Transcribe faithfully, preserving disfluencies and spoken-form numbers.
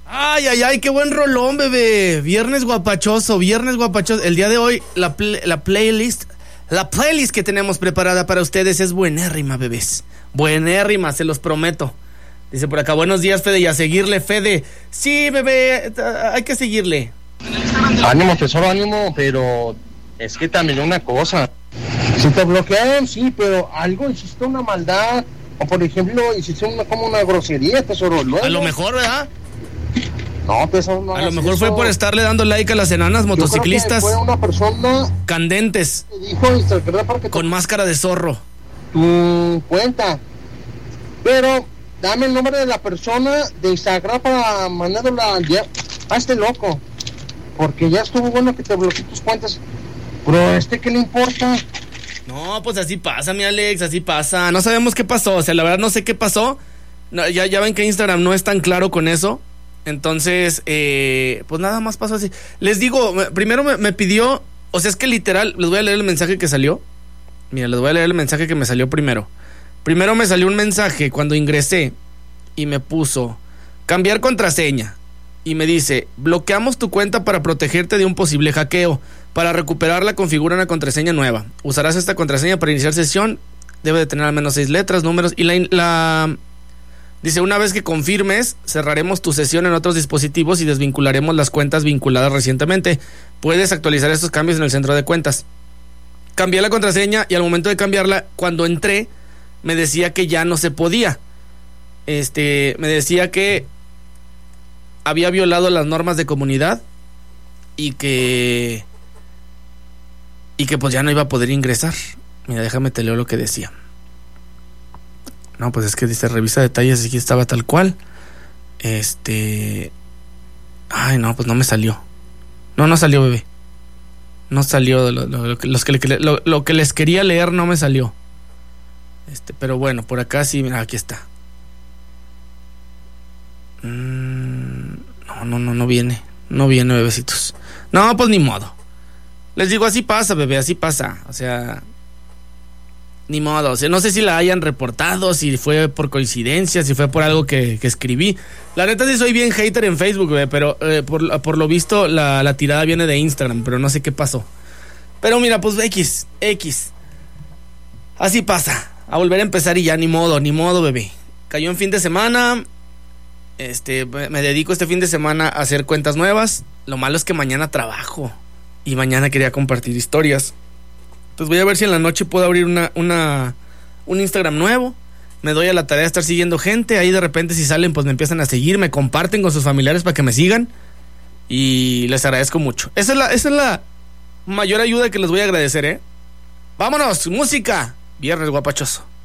Ay, ay, ay, qué buen rolón, bebé. Viernes guapachoso, viernes guapachoso. El día de hoy, la, pl- la playlist, la playlist que tenemos preparada para ustedes es buenérrima, bebés. Buenérrima, se los prometo. Dice por acá, buenos días, Fede, y a seguirle, Fede. Sí, bebé, hay que seguirle. Ánimo, tesoro, ánimo, pero es que también una cosa. Si te bloquearon, sí, pero algo hiciste una maldad. O por ejemplo, hiciste una, como una grosería, tesoro. Luego, A lo mejor, ¿verdad? No, tesoro, no. A lo mejor eso fue por estarle dando like a las enanas motociclistas. Fue una persona candentes. Que dijo Instagram que con máscara de zorro. Tu cuenta. Pero dame el nombre de la persona de Instagram para mandárnosla ya. Hazte loco. Porque ya estuvo bueno que te bloqueé tus cuentas. Pero este, ¿qué le importa? No, pues así pasa, mi Alex, así pasa. No sabemos qué pasó, o sea, la verdad no sé qué pasó. No, ya, ya ven que Instagram no es tan claro con eso. Entonces, eh, pues nada más pasó así. Les digo, primero me, me pidió, o sea, es que literal, les voy a leer el mensaje que salió. Mira, les voy a leer el mensaje que me salió primero. Primero me salió un mensaje cuando ingresé y me puso cambiar contraseña. Y me dice, bloqueamos tu cuenta para protegerte de un posible hackeo. Para recuperarla, configura una contraseña nueva. Usarás esta contraseña para iniciar sesión. Debe de tener al menos seis letras, números. Y la, la... Dice, una vez que confirmes, cerraremos tu sesión en otros dispositivos y desvincularemos las cuentas vinculadas recientemente. Puedes actualizar estos cambios en el centro de cuentas. Cambié la contraseña y al momento de cambiarla, cuando entré, me decía que ya no se podía. Este, me decía que había violado las normas de comunidad y que y que pues ya no iba a poder ingresar. Mira, déjame te leo lo que decía. No, pues es que dice revisa detalles y aquí estaba tal cual. Este, ay, no, pues no me salió. No, no salió, bebé. No salió lo, lo, lo, los que, lo, lo que les quería leer no me salió. Este, pero bueno, por acá sí, mira, aquí está. Mm, no, no, no, no viene. No viene, bebecitos. No, pues ni modo. Les digo, así pasa, bebé, así pasa. O sea, ni modo. O sea, no sé si la hayan reportado, si fue por coincidencia, si fue por algo que, que escribí. La neta sí soy bien hater en Facebook, bebé, pero eh, por, por lo visto la, la tirada viene de Instagram, pero no sé qué pasó. Pero mira, pues X, X. Así pasa. A volver a empezar y ya, ni modo, ni modo, bebé. Cayó en fin de semana. Este, me dedico este fin de semana a hacer cuentas nuevas. Lo malo es que mañana trabajo y mañana quería compartir historias. Pues voy a ver si en la noche puedo abrir una, una, un Instagram nuevo. Me doy a la tarea de estar siguiendo gente. Ahí de repente si salen pues me empiezan a seguir, me comparten con sus familiares para que me sigan. Y les agradezco mucho. Esa es la, esa es la mayor ayuda que les voy a agradecer, ¿eh? Vámonos, música. Viernes guapachoso.